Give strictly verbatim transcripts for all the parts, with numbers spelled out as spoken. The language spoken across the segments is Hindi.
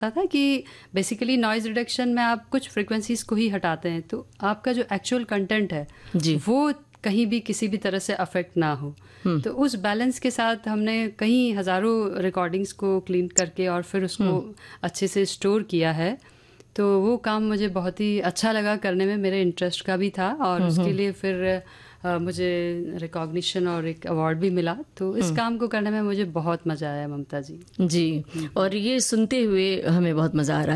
था कि बेसिकली नॉइज़ रिडक्शन में आप कुछ फ्रीक्वेंसीज को ही हटाते हैं, तो आपका जो एक्चुअल कंटेंट है जी। वो कहीं भी किसी भी तरह से अफेक्ट ना हो। तो उस बैलेंस के साथ हमने कई हज़ारों रिकॉर्डिंग्स को क्लीन करके और फिर उसको अच्छे से स्टोर किया है। तो वो काम मुझे बहुत ही अच्छा लगा करने में, मेरे इंटरेस्ट का भी था और उसके लिए फिर आ, मुझे रिकॉग्निशन और एक अवार्ड भी मिला। तो इस काम को करने में मुझे बहुत मज़ा आया ममता जी। जी, और ये सुनते हुए हमें बहुत मज़ा आ रहा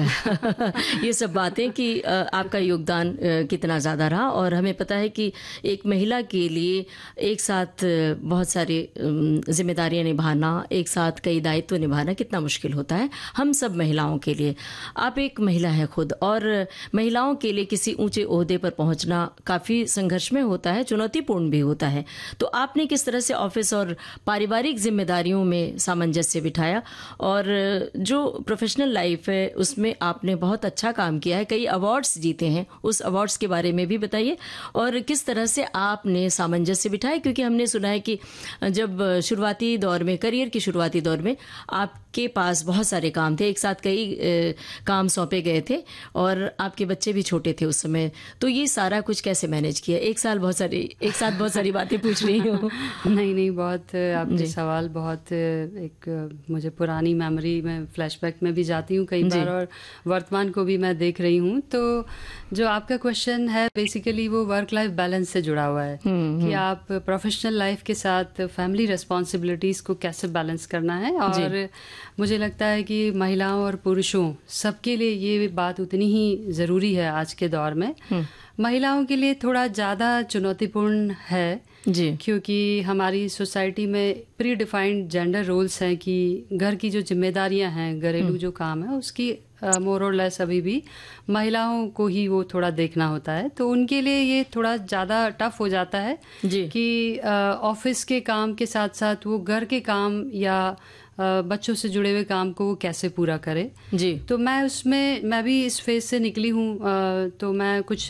है ये सब बातें कि आपका योगदान कितना ज़्यादा रहा, और हमें पता है कि एक महिला के लिए एक साथ बहुत सारी जिम्मेदारियां निभाना, एक साथ कई दायित्व निभाना कितना मुश्किल होता है हम सब महिलाओं के लिए। आप एक महिला है खुद, और महिलाओं के लिए किसी ऊंचे ओहदे पर पहुंचना काफ़ी संघर्षमय होता है, चुनौतीपूर्ण भी होता है। तो आपने किस तरह से ऑफिस और पारिवारिक जिम्मेदारियों में सामंजस्य बिठाया, और जो प्रोफेशनल लाइफ है उसमें आपने बहुत अच्छा काम किया है, कई अवार्ड्स जीते हैं, उस अवार्ड्स के बारे में भी बताइए, और किस तरह से आपने सामंजस्य बिठाया, क्योंकि हमने सुना है कि जब शुरुआती दौर में, करियर की शुरुआती दौर में आपके पास बहुत सारे काम थे, एक साथ कई ए, काम सौंपे गए थे, और आपके बच्चे भी छोटे थे उस समय, तो ये सारा कुछ कैसे मैनेज किया? एक साल बहुत सारी एक साथ बहुत सारी बातें पूछ रही हूँ। नहीं नहीं, बहुत आपके सवाल बहुत एक मुझे पुरानी मेमोरी में, फ्लैशबैक में भी जाती हूँ कई बार, और वर्तमान को भी मैं देख रही हूँ। तो जो आपका क्वेश्चन है बेसिकली वो वर्क लाइफ बैलेंस से जुड़ा हुआ है कि आप प्रोफेशनल लाइफ के साथ फैमिली रिस्पॉन्सिबिलिटीज़ को कैसे बैलेंस करना है। और मुझे लगता है कि महिलाओं और पुरुषों सबके लिए ये बात उतनी ही ज़रूरी है आज के दौर में। महिलाओं के लिए थोड़ा ज़्यादा चुनौतीपूर्ण है जी, क्योंकि हमारी सोसाइटी में प्री डिफाइंड जेंडर रोल्स हैं कि घर की जो जिम्मेदारियां हैं, घरेलू जो काम है, उसकी मोर और लेस अभी भी महिलाओं को ही वो थोड़ा देखना होता है। तो उनके लिए ये थोड़ा ज़्यादा टफ हो जाता है जी। कि ऑफिस के काम के साथ साथ वो घर के काम या बच्चों से जुड़े हुए काम को वो कैसे पूरा करे। जी। तो मैं उसमें मैं भी इस फेज से निकली हूँ, तो मैं कुछ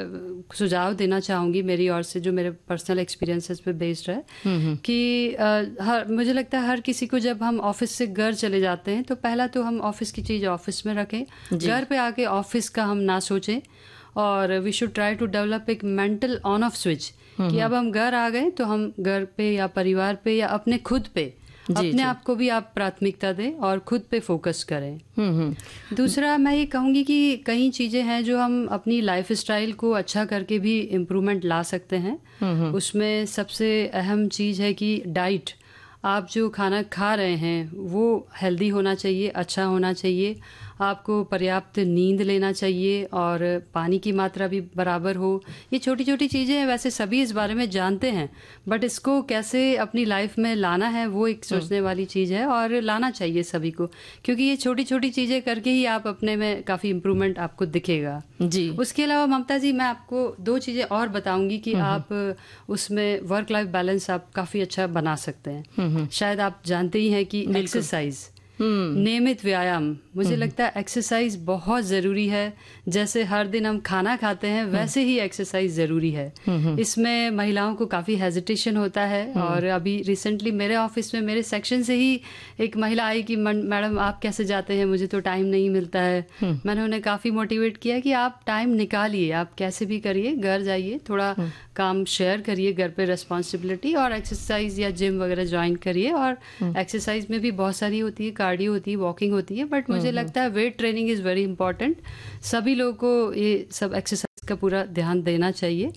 सुझाव देना चाहूँगी मेरी ओर से, जो मेरे पर्सनल एक्सपीरियंसेस पे बेस्ड है कि हर मुझे लगता है हर किसी को जब हम ऑफिस से घर चले जाते हैं तो पहला तो हम ऑफिस की चीज़ ऑफिस में रखें, घर पे आके ऑफिस का हम ना सोचें, और we should try to develop एक मेंटल ऑन ऑफ स्विच कि अब हम घर आ गए तो हम घर पे या परिवार पे या अपने खुद पे अपने आप को भी आप प्राथमिकता दें और खुद पे फोकस करें। दूसरा मैं ये कहूँगी कि कई चीज़ें हैं जो हम अपनी लाइफ स्टाइल को अच्छा करके भी इम्प्रूवमेंट ला सकते हैं। उसमें सबसे अहम चीज़ है कि डाइट, आप जो खाना खा रहे हैं वो हेल्दी होना चाहिए, अच्छा होना चाहिए, आपको पर्याप्त नींद लेना चाहिए और पानी की मात्रा भी बराबर हो। ये छोटी छोटी चीज़ें हैं, वैसे सभी इस बारे में जानते हैं, बट इसको कैसे अपनी लाइफ में लाना है वो एक सोचने वाली चीज़ है, और लाना चाहिए सभी को, क्योंकि ये छोटी छोटी चीज़ें करके ही आप अपने में काफ़ी इम्प्रूवमेंट आपको दिखेगा। जी। उसके अलावा ममता जी मैं आपको दो चीज़ें और बताऊंगी कि आप उसमें वर्क लाइफ बैलेंस आप काफ़ी अच्छा बना सकते हैं। शायद आप जानते ही हैं कि एक्सरसाइज, नियमित व्यायाम, मुझे लगता है एक्सरसाइज बहुत ज़रूरी है। जैसे हर दिन हम खाना खाते हैं वैसे ही एक्सरसाइज ज़रूरी है। इसमें महिलाओं को काफ़ी हेजिटेशन होता है, और अभी रिसेंटली मेरे ऑफिस में मेरे सेक्शन से ही एक महिला आई कि मैडम आप कैसे जाते हैं, मुझे तो टाइम नहीं मिलता है। मैंने उन्हें काफ़ी मोटिवेट किया कि आप टाइम निकालिए, आप कैसे भी करिए, घर जाइए, थोड़ा काम शेयर करिए, घर पे रिस्पॉन्सिबिलिटी, और एक्सरसाइज या जिम वगैरह ज्वाइन करिए। और एक्सरसाइज में भी बहुत सारी होती है, कार्डियो होती है, वॉकिंग होती है, बट मुझे लगता है weight training is very important. सभी लोगों को ये सब एक्सरसाइज का पूरा ध्यान देना चाहिए।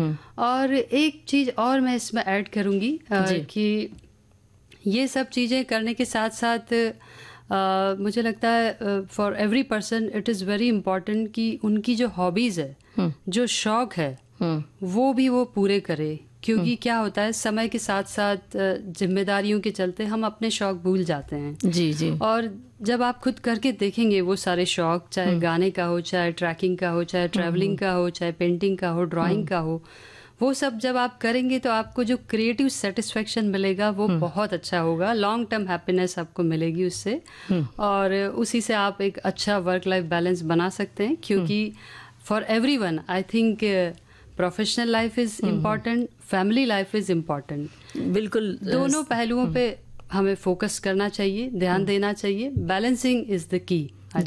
और एक चीज़ और मैं इसमें ऐड करूँगी कि ये सब चीज़ें करने के साथ साथ uh, मुझे लगता है for every person it is very important कि उनकी जो हॉबीज़ है, जो शौक है, वो भी वो पूरे करे। क्योंकि क्या होता है, समय के साथ साथ जिम्मेदारियों के चलते हम अपने शौक भूल जाते हैं। जी जी। और जब आप खुद करके देखेंगे वो सारे शौक, चाहे गाने का हो, चाहे ट्रैकिंग का हो, चाहे ट्रैवलिंग का हो, चाहे पेंटिंग का हो, ड्राइंग का हो, वो सब जब आप करेंगे तो आपको जो क्रिएटिव सेटिस्फेक्शन मिलेगा वो बहुत अच्छा होगा। लॉन्ग टर्म हैप्पीनेस आपको मिलेगी उससे, और उसी से आप एक अच्छा वर्क लाइफ बैलेंस बना सकते हैं। क्योंकि for everyone I think professional life is important, family life is important. बिल्कुल, दोनों पहलुओं पे हमें फोकस करना चाहिए, ध्यान देना चाहिए। Balancing is the key.